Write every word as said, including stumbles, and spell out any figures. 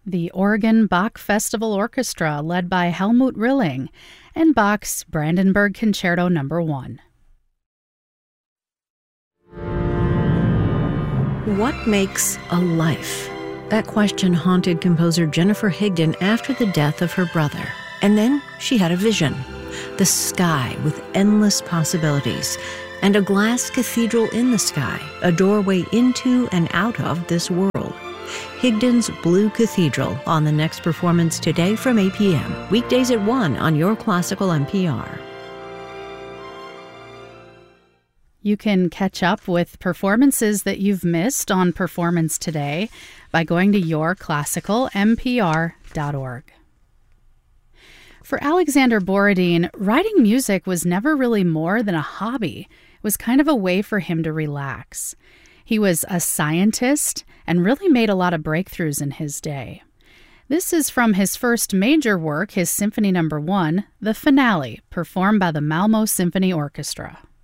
the Oregon Bach Festival Orchestra led by Helmut Rilling, and Bach's Brandenburg Concerto Number one. What makes a life? That question haunted composer Jennifer Higdon after the death of her brother. And then she had a vision. The sky with endless possibilities, and a glass cathedral in the sky, a doorway into and out of this world. Higdon's Blue Cathedral on the next performance today from eight p.m. Weekdays at one on Your Classical N P R. You can catch up with performances that you've missed on Performance Today by going to your classical n p r dot org. For Alexander Borodin, writing music was never really more than a hobby. It was kind of a way for him to relax. He was a scientist and really made a lot of breakthroughs in his day. This is from his first major work, his Symphony Number One, the Finale, performed by the Malmo Symphony Orchestra.